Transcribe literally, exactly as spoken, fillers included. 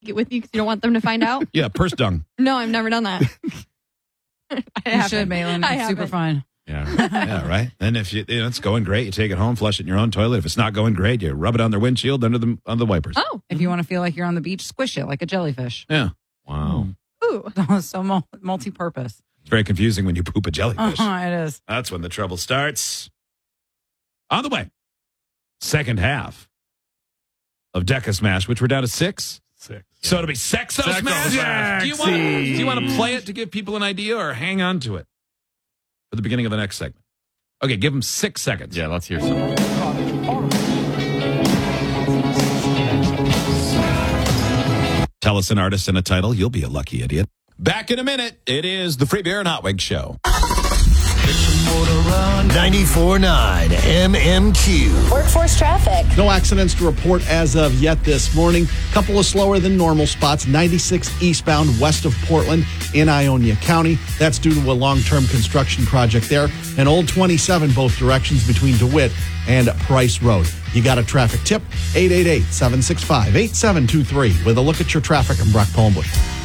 it with you because you don't want them to find out? Yeah, purse dung. No, I've never done that. I You haven't. should, Malin. I It's super haven't. fun. Yeah, yeah, right. And if you, you know, it's going great, you take it home, flush it in your own toilet. If it's not going great, you rub it on their windshield under the on the wipers. Oh. If you want to feel like you're on the beach, squish it like a jellyfish. Yeah. Wow. Ooh. So mul- multi-purpose. It's very confusing when you poop a jellyfish. Uh-huh, it is. That's when the trouble starts. On the way. Second half of Deca Smash, which we're down to six. Six. So it'll be Sexo Sexo Smash. Smash. Do you want to, do you want to play it to give people an idea or hang on to it for the beginning of the next segment? Okay, give them six seconds. Yeah, let's hear some. Tell us an artist and a title. You'll be a lucky idiot. Back in a minute. It is the Free Beer and Hot Wig Show. ninety-four point nine M M Q. Workforce traffic. No accidents to report as of yet this morning. Couple of slower than normal spots. ninety-six eastbound west of Portland in Ionia County. That's due to a long-term construction project there. And Old twenty-seven both directions between DeWitt and Price Road. You got a traffic tip? eight eight eight, seven six five, eight seven two three with a look at your traffic in Brock Palmwood.